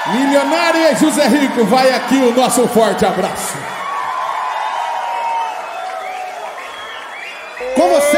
Milionária José Rico, vai aqui o nosso forte abraço. Com você.